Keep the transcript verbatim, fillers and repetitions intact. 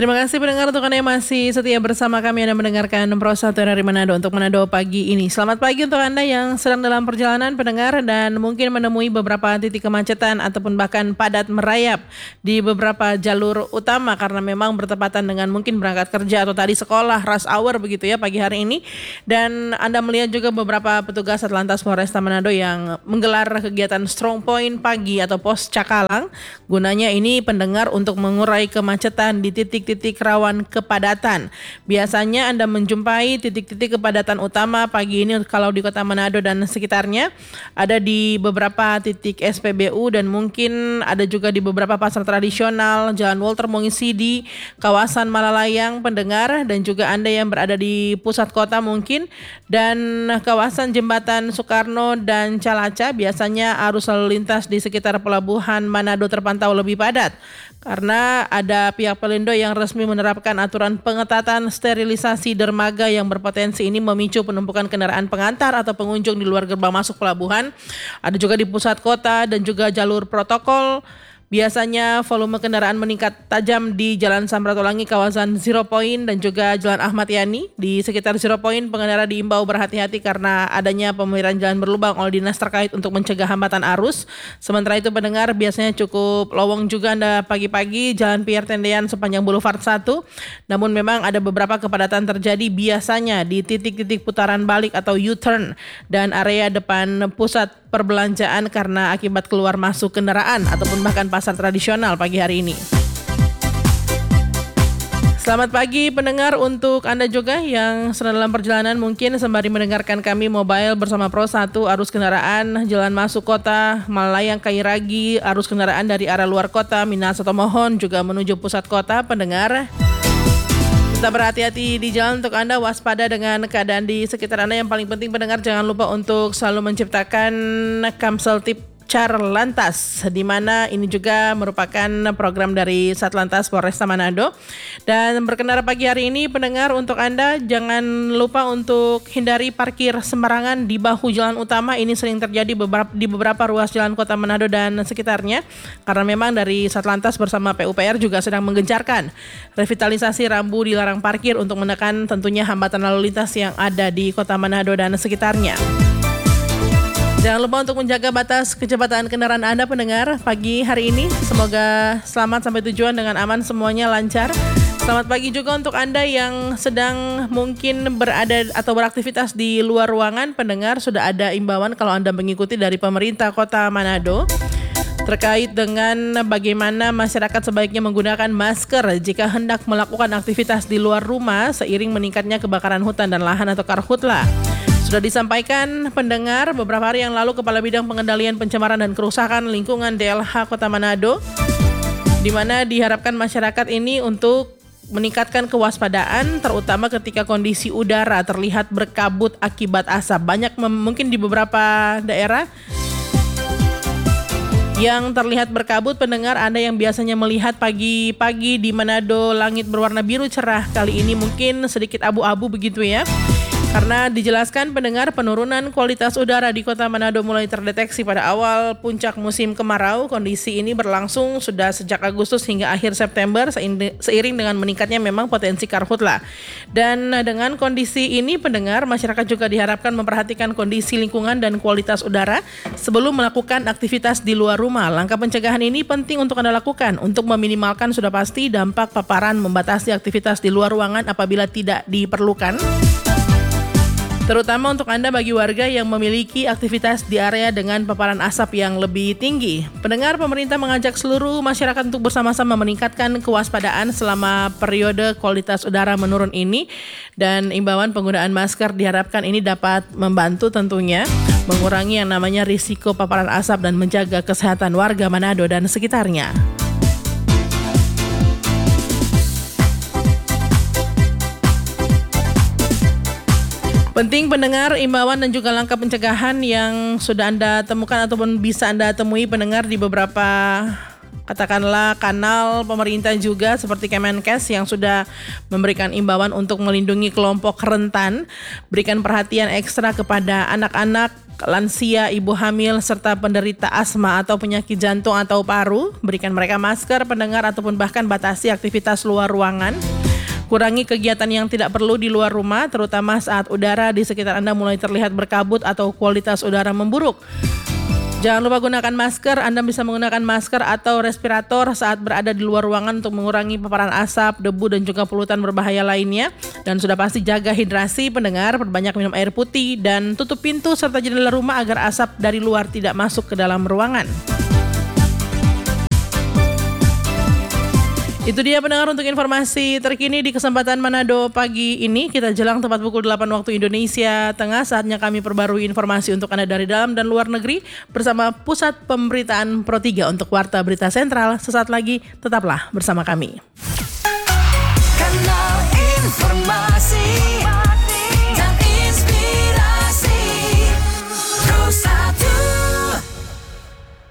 Terima kasih pendengar untuk Anda yang masih setia bersama kami. Anda mendengarkan Pro satu dari Manado untuk Manado pagi ini. Selamat pagi untuk Anda yang sedang dalam perjalanan pendengar dan mungkin menemui beberapa titik kemacetan ataupun bahkan padat merayap di beberapa jalur utama karena memang bertepatan dengan mungkin berangkat kerja atau tadi sekolah rush hour begitu ya pagi hari ini. Dan Anda melihat juga beberapa petugas Satlantas Polresta Manado yang menggelar kegiatan Strong Point pagi atau pos Cakalang. Gunanya ini pendengar untuk mengurai kemacetan di titik titik rawan kepadatan. Biasanya Anda menjumpai titik-titik kepadatan utama pagi ini kalau di Kota Manado dan sekitarnya ada di beberapa titik S P B U dan mungkin ada juga di beberapa pasar tradisional, Jalan Walter Mongisi di kawasan Malalayang pendengar, dan juga Anda yang berada di pusat kota mungkin dan kawasan Jembatan Soekarno dan Calaca. Biasanya arus lalu lintas di sekitar pelabuhan Manado terpantau lebih padat karena ada pihak Pelindo yang resmi menerapkan aturan pengetatan sterilisasi dermaga yang berpotensi ini memicu penumpukan kendaraan pengantar atau pengunjung di luar gerbang masuk pelabuhan. Ada juga di pusat kota dan juga jalur protokol. Biasanya volume kendaraan meningkat tajam di Jalan Samratulangi kawasan Zero Point dan juga Jalan Ahmad Yani. Di sekitar Zero Point pengendara diimbau berhati-hati karena adanya pemeliharaan jalan berlubang oleh dinas terkait untuk mencegah hambatan arus. Sementara itu pendengar biasanya cukup lowong juga Anda pagi-pagi Jalan Pierre Tendean sepanjang Boulevard satu. Namun memang ada beberapa kepadatan terjadi biasanya di titik-titik putaran balik atau U-turn dan area depan pusat perbelanjaan karena akibat keluar masuk kendaraan ataupun bahkan pasar tradisional pagi hari ini. Selamat pagi pendengar untuk Anda juga yang sedang dalam perjalanan mungkin sembari mendengarkan kami mobile bersama Pro satu. Arus kendaraan jalan masuk kota Malalayang Kairagi, arus kendaraan dari arah luar kota Minas atau Mohon juga menuju pusat kota pendengar. Tetap berhati-hati di jalan untuk Anda, waspada dengan keadaan di sekitar Anda. Yang paling penting pendengar jangan lupa untuk selalu menciptakan Kamsel Tip Car Lantas, di mana ini juga merupakan program dari Satlantas Polresta Manado. Dan berkendara pagi hari ini pendengar untuk Anda jangan lupa untuk hindari parkir sembarangan di bahu jalan utama. Ini sering terjadi beberapa, di beberapa ruas jalan Kota Manado dan sekitarnya karena memang dari Satlantas bersama P U P R juga sedang menggencarkan revitalisasi rambu dilarang parkir untuk menekan tentunya hambatan lalu lintas yang ada di Kota Manado dan sekitarnya. Jangan lupa untuk menjaga batas kecepatan kendaraan Anda pendengar pagi hari ini. Semoga selamat sampai tujuan dengan aman, semuanya lancar. Selamat pagi juga untuk Anda yang sedang mungkin berada atau beraktivitas di luar ruangan pendengar. Sudah ada imbauan kalau Anda mengikuti dari pemerintah Kota Manado terkait dengan bagaimana masyarakat sebaiknya menggunakan masker jika hendak melakukan aktivitas di luar rumah seiring meningkatnya kebakaran hutan dan lahan atau karhutla. Sudah disampaikan pendengar beberapa hari yang lalu Kepala Bidang Pengendalian Pencemaran dan Kerusakan Lingkungan D L H Kota Manado, di mana diharapkan masyarakat ini untuk meningkatkan kewaspadaan terutama ketika kondisi udara terlihat berkabut akibat asap. Banyak mem- mungkin di beberapa daerah yang terlihat berkabut pendengar. Anda yang biasanya melihat pagi-pagi di Manado langit berwarna biru cerah, kali ini mungkin sedikit abu-abu begitu ya. Karena dijelaskan pendengar penurunan kualitas udara di Kota Manado mulai terdeteksi pada awal puncak musim kemarau. Kondisi ini berlangsung sudah sejak Agustus hingga akhir September seiring dengan meningkatnya memang potensi karhutla. Dan dengan kondisi ini pendengar, masyarakat juga diharapkan memperhatikan kondisi lingkungan dan kualitas udara sebelum melakukan aktivitas di luar rumah. Langkah pencegahan ini penting untuk Anda lakukan untuk meminimalkan sudah pasti dampak paparan, membatasi aktivitas di luar ruangan apabila tidak diperlukan. Terutama untuk Anda bagi warga yang memiliki aktivitas di area dengan paparan asap yang lebih tinggi. Pendengar, pemerintah mengajak seluruh masyarakat untuk bersama-sama meningkatkan kewaspadaan selama periode kualitas udara menurun ini. Dan imbauan penggunaan masker diharapkan ini dapat membantu tentunya mengurangi yang namanya risiko paparan asap dan menjaga kesehatan warga Manado dan sekitarnya. Penting pendengar, imbauan dan juga langkah pencegahan yang sudah Anda temukan ataupun bisa Anda temui pendengar di beberapa katakanlah kanal pemerintah juga seperti Kemenkes yang sudah memberikan imbauan untuk melindungi kelompok rentan, berikan perhatian ekstra kepada anak-anak lansia, ibu hamil, serta penderita asma atau penyakit jantung atau paru. Berikan mereka masker, pendengar, ataupun bahkan batasi aktivitas luar ruangan. Kurangi kegiatan yang tidak perlu di luar rumah, terutama saat udara di sekitar Anda mulai terlihat berkabut atau kualitas udara memburuk. Jangan lupa gunakan masker. Anda bisa menggunakan masker atau respirator saat berada di luar ruangan untuk mengurangi paparan asap, debu, dan juga polutan berbahaya lainnya. Dan sudah pasti jaga hidrasi, pendengar, perbanyak minum air putih, dan tutup pintu serta jendela rumah agar asap dari luar tidak masuk ke dalam ruangan. Itu dia pendengar untuk informasi terkini di kesempatan Manado pagi ini. Kita jelang tepat pukul delapan waktu Indonesia Tengah. Saatnya kami perbarui informasi untuk Anda dari dalam dan luar negeri bersama Pusat Pemberitaan Pro tiga untuk Warta Berita Sentral. Sesaat lagi tetaplah bersama kami. Kanal Informasi